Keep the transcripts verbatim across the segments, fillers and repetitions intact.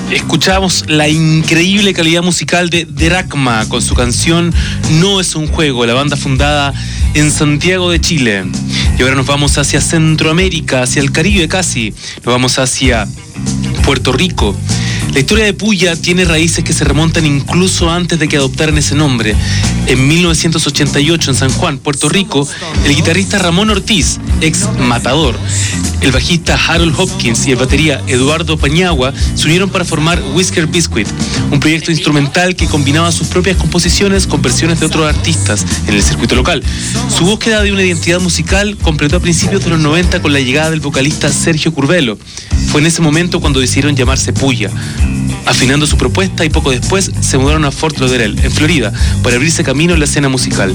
Escuchamos la increíble calidad musical de Dracma con su canción No es un juego, la banda fundada en Santiago de Chile. Y ahora nos vamos hacia Centroamérica, hacia el Caribe casi. Nos vamos hacia Puerto Rico. La historia de Puya tiene raíces que se remontan incluso antes de que adoptaran ese nombre. En mil novecientos ochenta y ocho, en San Juan, Puerto Rico, el guitarrista Ramón Ortiz, ex Matador, el bajista Harold Hopkins y el batería Eduardo Pañagua se unieron para formar Whisker Biscuit, un proyecto instrumental que combinaba sus propias composiciones con versiones de otros artistas en el circuito local. Su búsqueda de una identidad musical completó a principios de los noventa con la llegada del vocalista Sergio Curvelo. Fue en ese momento cuando decidieron llamarse Puya, afinando su propuesta, y poco después se mudaron a Fort Lauderdale, en Florida, para abrirse camino en la escena musical.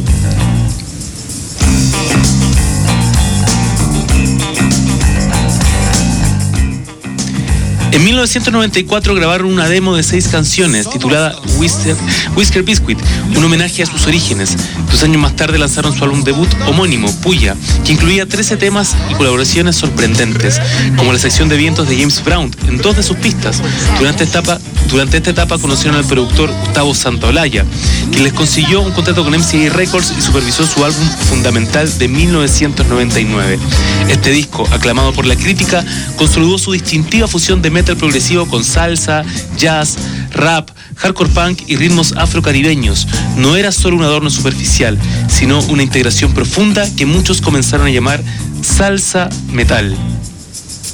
En mil novecientos noventa y cuatro grabaron una demo de seis canciones titulada Whisker, Whisker Biscuit, un homenaje a sus orígenes. Dos años más tarde lanzaron su álbum debut homónimo, Puya, que incluía trece temas y colaboraciones sorprendentes, como la sección de vientos de James Brown en dos de sus pistas. Durante esta etapa, durante esta etapa conocieron al productor Gustavo Santaolalla, quien les consiguió un contrato con M C A Records y supervisó su álbum Fundamental de mil novecientos noventa y nueve. Este disco, aclamado por la crítica, consolidó su distintiva fusión de metal progresivo con salsa, jazz, rap, hardcore punk y ritmos afrocaribeños. No era solo un adorno superficial, sino una integración profunda que muchos comenzaron a llamar salsa metal.